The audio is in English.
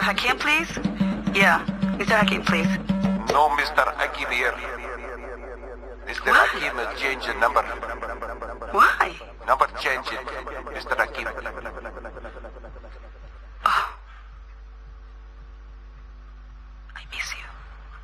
Hakim, please? Yeah, Mr. Hakim, please. No, Mr. Hakim here. Mr. Hakim has changed the number. Why? Number change it, Mr. Hakim. Oh. I miss you.